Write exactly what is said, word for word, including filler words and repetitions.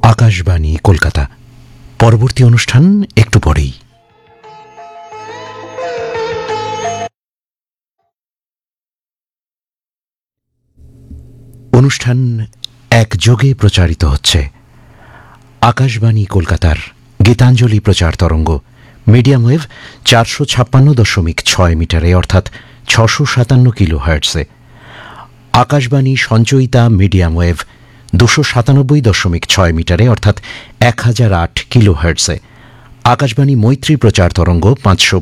আকাশবাণী কলকাতা। পরবর্তী অনুষ্ঠান একটু পরেই। অনুষ্ঠান একযোগে প্রচারিত হচ্ছে আকাশবাণী কলকাতার গীতাঞ্জলি প্রচার তরঙ্গ মিডিয়াম ওয়েভ চারশো ছাপ্পান্ন দশমিক ছয় মিটারে অর্থাৎ ছশো সাতান্ন kilo হার্টসে, Akashvani Sanchayita medium wave দুশো সাতানব্বই দশমিক ছয় মিটারে অর্থাৎ এক হাজার আট কিলো হার্টসে, আকাশবাণী মৈত্রী প্রচার তরঙ্গ পাঁচশো